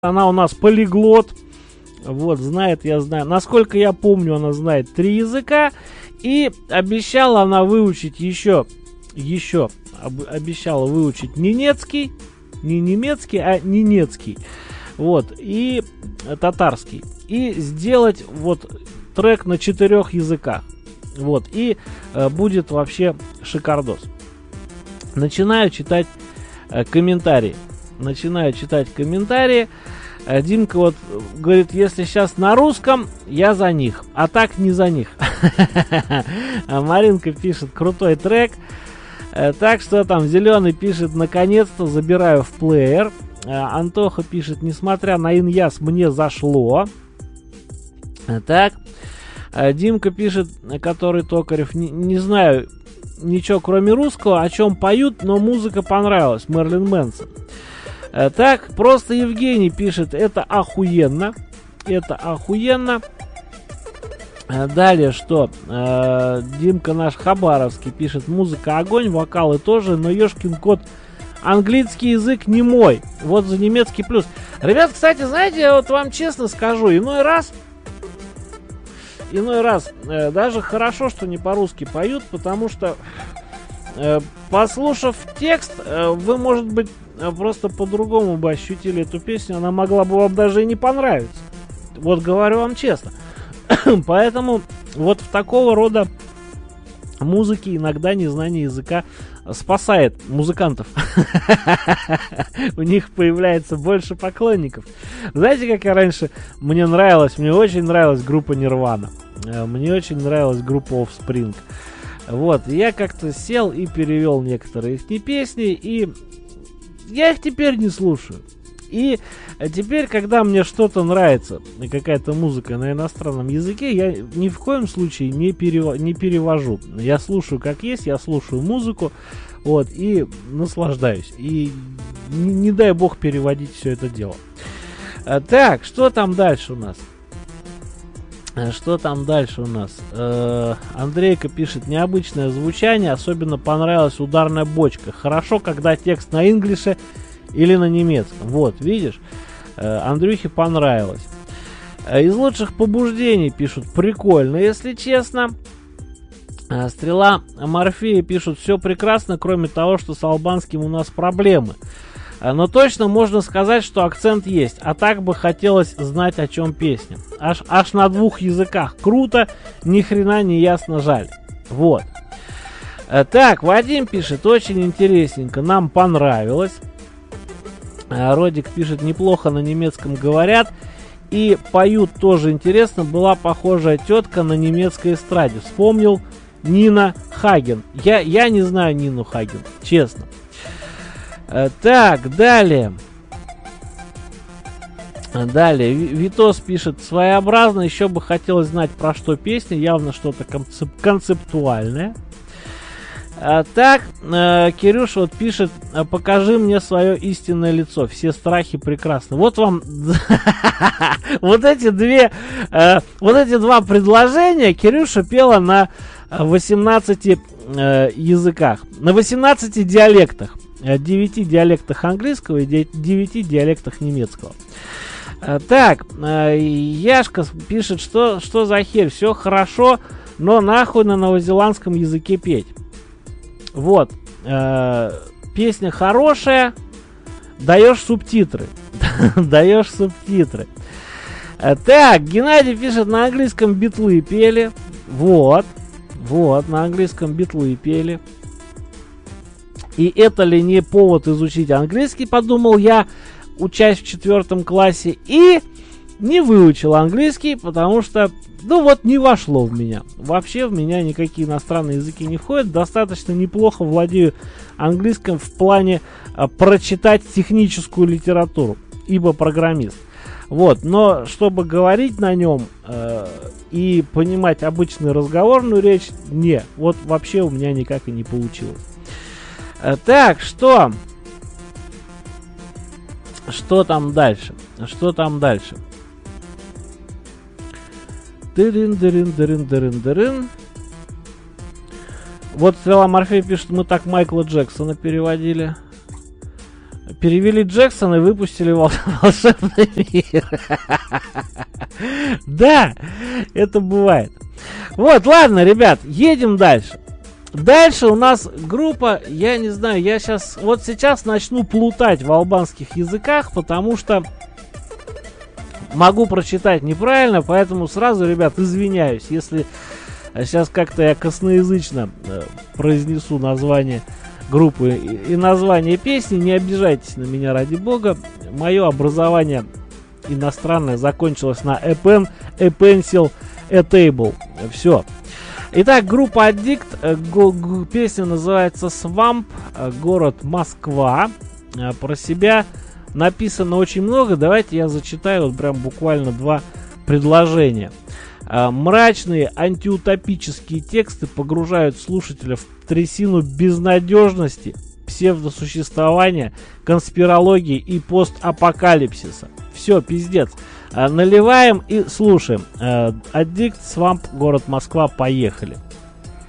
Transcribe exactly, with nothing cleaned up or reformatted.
Она у нас полиглот. Вот, знает, я знаю. Насколько я помню, она знает три языка. И обещала она выучить еще, еще, об, обещала выучить ненецкий. Не немецкий, а ненецкий. Вот, и татарский. И сделать вот трек на четырех языках. Вот, и э, будет вообще шикардос. Начинаю читать э, комментарии. Начинаю читать комментарии. Э, Димка вот говорит, если сейчас на русском, я за них. А так не за них. Маринка пишет, крутой трек. Э, так что там Зеленый пишет, наконец-то забираю в плеер. Э, Антоха пишет, несмотря на иньяс, мне зашло. Э, так. Димка пишет, который Токарев, не, не знаю ничего кроме русского, о чем поют, но музыка понравилась, Мерлин Мэнсон. Так, просто Евгений пишет, это охуенно, это охуенно. Далее что? Димка наш Хабаровский пишет, музыка огонь, вокалы тоже, но ёшкин кот, английский язык не мой, вот за немецкий плюс. Ребят, кстати, знаете, я вот вам честно скажу, иной раз... Иной раз э, даже хорошо, что не по-русски поют, потому что, э, послушав текст, э, вы, может быть, э, просто по-другому бы ощутили эту песню. Она могла бы вам даже и не понравиться. Вот говорю вам честно. Поэтому вот в такого рода музыке иногда незнание языка спасает музыкантов. У них появляется больше поклонников. Знаете, как я раньше... Мне нравилась, мне очень нравилась группа Nirvana. Мне очень нравилась группа Offspring. Вот, я как-то сел и перевел некоторые их песни, и я их теперь не слушаю. И теперь, когда мне что-то нравится, какая-то музыка на иностранном языке, я ни в коем случае не, перев... не перевожу. Я слушаю как есть, я слушаю музыку, вот, и наслаждаюсь. И не, не дай бог переводить все это дело. А, так, что там дальше у нас? Что там дальше у нас? Э, Андрейка пишет, необычное звучание, особенно понравилась ударная бочка. Хорошо, когда текст на инглише или на немецком. Вот, видишь? Э, Андрюхе понравилось. Э, из лучших побуждений пишут, прикольно, если честно. Э, Стрела Морфея пишут, все прекрасно, кроме того, что с албанским у нас проблемы. Э, но точно можно сказать, что акцент есть. А так бы хотелось знать, о чем песня. Аж, аж на двух языках. Круто, ни хрена не ясно, жаль. Вот. Э, так, Вадим пишет, очень интересненько, нам понравилось. Родик пишет, неплохо на немецком говорят и поют тоже интересно. Была похожая тетка на немецкой эстраде. Вспомнил Нина Хаген. Я, я не знаю Нину Хаген, честно. Так, далее. Далее. Витос пишет, своеобразно, еще бы хотелось знать, про что песня. Явно что-то концеп- концептуальное. А, так, э, Кирюш вот пишет, покажи мне свое истинное лицо, все страхи прекрасны. Вот вам вот эти две, э, вот эти два предложения Кирюша пела на восемнадцати э, языках, на восемнадцати диалектах, девяти диалектах английского и девяти диалектах немецкого. А, так, э, Яшка пишет, что, что за херь, все хорошо, но нахуй на новозеландском языке петь. Вот, э, песня хорошая, даешь субтитры, даешь субтитры. Э, так, Геннадий пишет, на английском битлы пели, вот, вот, на английском битлы пели. И это ли не повод изучить английский, подумал я, учась в четвертом классе, и не выучил английский, потому что, ну вот, не вошло в меня. Вообще в меня никакие иностранные языки не входят. Достаточно неплохо владею английским в плане а, прочитать техническую литературу, ибо программист. Вот, но чтобы говорить на нем э, и понимать обычную разговорную речь, не, вот вообще у меня никак и не получилось. Э, так, что? Что там дальше? Что там дальше? Дырын, дырын, дырын, дырын, дырын. Вот Стрела Морфея пишет, мы так Майкла Джексона переводили. перевели Джексон и выпустили вол- волшебный мир. Да, это бывает. Вот, ладно, ребят, едем дальше. Дальше у нас группа, я не знаю, я сейчас, вот сейчас начну плутать в албанских языках, потому что могу прочитать неправильно, поэтому сразу, ребят, извиняюсь, если сейчас как-то я косноязычно произнесу название группы и название песни, не обижайтесь на меня, ради бога. Мое образование иностранное закончилось на a pen, a pencil, a table. Все. Итак, группа Addict, песня называется Swamp, город Москва. Про себя написано очень много, давайте я зачитаю вот прям буквально два предложения. Мрачные антиутопические тексты погружают слушателя в трясину безнадежности, псевдосуществования, конспирологии и постапокалипсиса. Все, пиздец. Наливаем и слушаем. Addict, Swamp, город Москва, поехали.